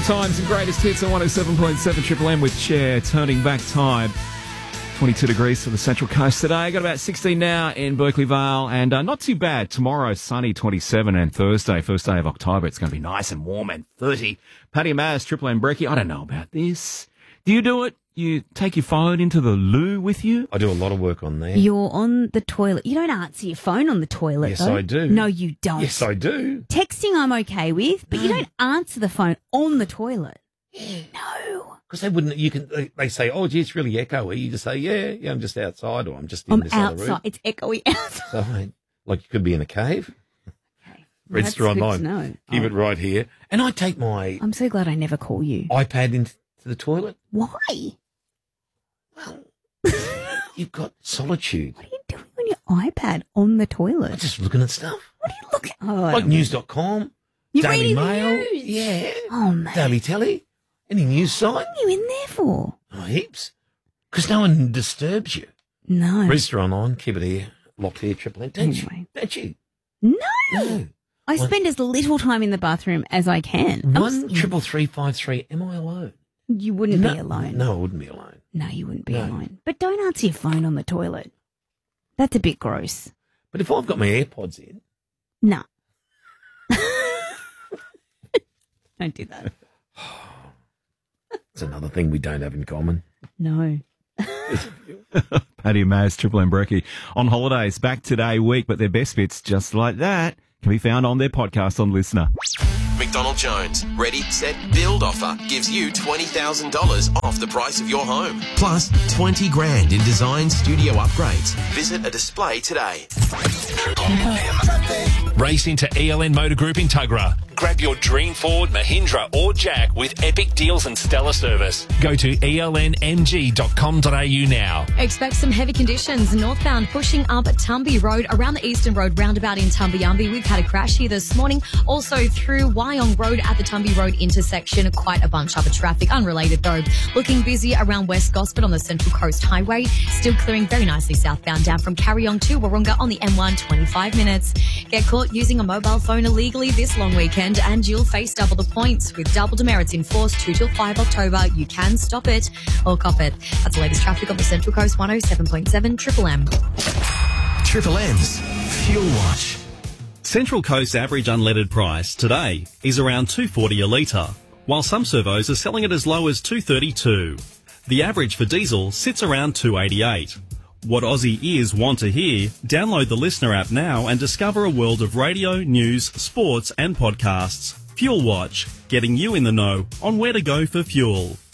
Good times and greatest hits on 107.7 Triple M with Cher, turning back time. 22 degrees for the Central Coast today. Got about 16 now in Berkeley Vale, and not too bad. Tomorrow, sunny, 27, and Thursday, first day of October, it's going to be nice and warm and 30. Paddy Maz, Triple M Brekkie. I don't know about this. Do you do it? You take your phone into the loo with you? I do a lot of work on there. You're on the toilet. You don't answer your phone on the toilet, Yes, though. I do. No, you don't. Yes, I do. Texting I'm okay with, but you don't answer the phone on the toilet. No. Because they wouldn't, they say, oh, gee, it's really echoey. You just say, yeah, I'm just outside or I'm just in this other room. Outside. It's echoey outside. So, like you could be in a cave. Okay. Register That's good online. to know. Keep it right here. And I take my I'm so glad I never call you. iPad into the toilet. Why? Well, you've got solitude. What are you doing on your iPad on the I'm toilet? just looking at stuff. What are you looking at? Oh, Like news.com, You're Daily reading the Mail. news? Yeah. Oh, man. Daily Telly. Any news site. What are you in there for? Oh, heaps. Because no one disturbs you. No. Register online, keep it here, locked here, Triple M. Don't you? Anyway. Don't you? No. No. I spend as little time in the bathroom as I can. 1-333-53. Am I alone? You wouldn't be alone. No, I wouldn't be alone. No, you wouldn't be No. alone. But don't answer your phone on the toilet. That's a bit gross. But if I've got my AirPods in, No. Don't do that. it's another thing we don't have in common. No. Paddy Maz, Triple M Brekkie. On holidays, back today week, but their best bits just like that can be found on their podcast on Listener. McDonald Jones, ready, set, build offer gives you $20,000 off the price of your home. Plus 20 grand in design studio upgrades. Visit a display today. Race into ELN Motor Group in Tuggerah. Grab your dream Ford, Mahindra or Jack with epic deals and stellar service. Go to elnmg.com.au now. Expect some heavy conditions northbound pushing up Tumby Road around the Eastern Road roundabout in Tumbyumby. We've had a crash here this morning. Also through Wyong Road at the Tumby Road intersection. Quite a bunch up of traffic. Unrelated though. Looking busy around West Gosford on the Central Coast Highway. Still clearing very nicely southbound down from Carryong to Wahroonga on the M1 25 minutes. Get caught using a mobile phone illegally this long weekend and you'll face double the points. With double demerits in force 2 till 5 October. You can stop it or cop it. That's the latest traffic on the Central Coast 107.7 Triple M. Triple M's Fuel Watch. Central Coast's average unleaded price today is around $2.40 a litre, while some servos are selling it as low as $2.32. The average for diesel sits around $2.88. What Aussie ears want to hear? Download the Listener app now and discover a world of radio, news, sports and podcasts. Fuel Watch, getting you in the know on where to go for fuel.